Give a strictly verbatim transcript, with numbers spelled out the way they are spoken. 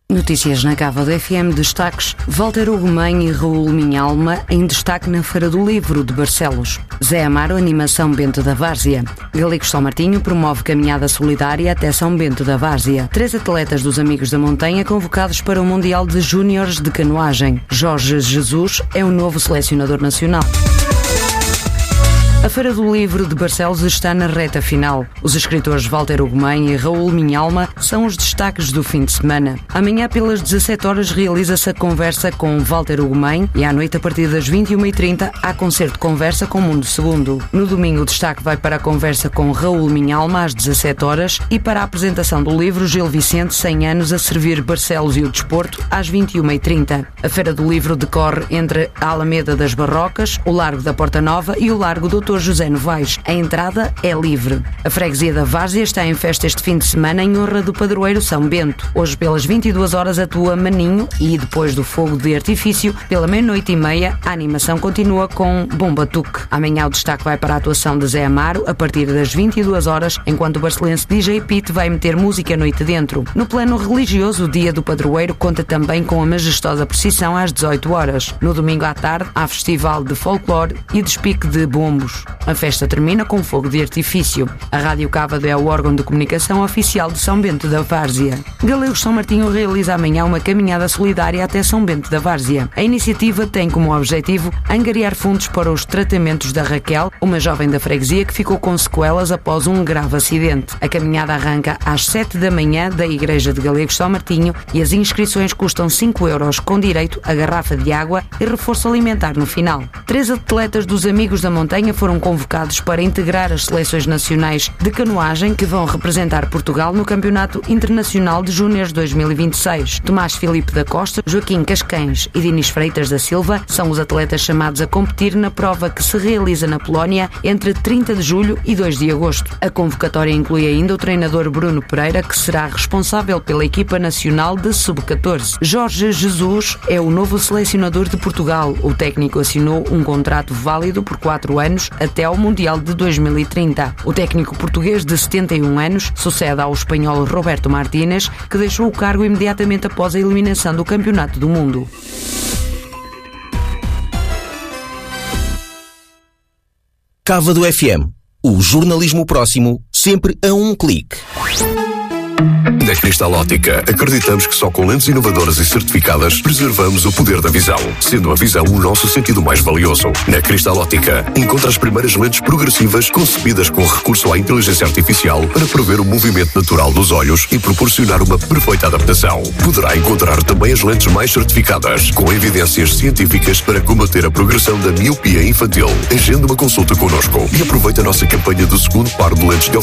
Notícias na Cava do F M, destaques: Walter Ugumem e Raul Minhalma em destaque na Feira do Livro de Barcelos. Zé Amaro, animação Bento da Várzea. Galegos São Martinho promove caminhada solidária até São Bento da Várzea. Três atletas dos Amigos da Montanha convocados para o Mundial de Júniores de Canoagem. Jorge Jesus é o novo selecionador nacional. A Feira do Livro de Barcelos está na reta final. Os escritores Walter Ugumem e Raul Minhalma são os destaques do fim de semana. Amanhã, pelas dezassete horas, realiza-se a conversa com Walter Ugumem e à noite, a partir das vinte e uma e trinta, há concerto de conversa com Mundo Segundo. No domingo, o destaque vai para a conversa com Raul Minhalma às dezassete horas e para a apresentação do livro Gil Vicente, cem anos a servir Barcelos e o desporto, às vinte e uma e trinta. A Feira do Livro decorre entre a Alameda das Barrocas, o Largo da Porta Nova e o Largo doutor José Novaes. A entrada é livre. A freguesia da Várzea está em festa este fim de semana em honra do padroeiro São Bento. Hoje, pelas vinte e duas horas, atua Maninho e, depois do fogo de artifício, pela meia-noite e meia, a animação continua com Bomba Tuque. Amanhã o destaque vai para a atuação de Zé Amaro, a partir das vinte e duas horas, enquanto o barcelense D J Pete vai meter música noite dentro. No plano religioso, o dia do padroeiro conta também com a majestosa procissão às dezoito horas. No domingo à tarde, há festival de folclore e despique de bombos. A festa termina com fogo de artifício. A Rádio Cávado é o órgão de comunicação oficial de São Bento da Várzea. Galegos São Martinho realiza amanhã uma caminhada solidária até São Bento da Várzea. A iniciativa tem como objetivo angariar fundos para os tratamentos da Raquel, uma jovem da freguesia que ficou com sequelas após um grave acidente. A caminhada arranca às sete da manhã da Igreja de Galegos São Martinho e as inscrições custam cinco euros, com direito a garrafa de água e reforço alimentar no final. Três atletas dos Amigos da Montanha foram convocados para integrar as seleções nacionais de canoagem que vão representar Portugal no Campeonato Internacional de Júniores dois mil e vinte e seis. Tomás Filipe da Costa, Joaquim Cascães e Dinis Freitas da Silva são os atletas chamados a competir na prova que se realiza na Polónia entre trinta de julho e dois de agosto. A convocatória inclui ainda o treinador Bruno Pereira, que será responsável pela equipa nacional de sub catorze. Jorge Jesus é o novo selecionador de Portugal. O técnico assinou um contrato válido por quatro anos até ao Mundial de dois mil e trinta. O técnico português de setenta e um anos sucede ao espanhol Roberto Martínez, que deixou o cargo imediatamente após a eliminação do Campeonato do Mundo. Cávado F M. O jornalismo próximo, sempre a um clique. Na Cristal Óptica, acreditamos que só com lentes inovadoras e certificadas preservamos o poder da visão, sendo a visão o nosso sentido mais valioso. Na Cristal Óptica, encontra as primeiras lentes progressivas concebidas com recurso à inteligência artificial para prever o movimento natural dos olhos e proporcionar uma perfeita adaptação. Poderá encontrar também as lentes mais certificadas, com evidências científicas para combater a progressão da miopia infantil. Agende uma consulta connosco e aproveite a nossa campanha do segundo par de lentes de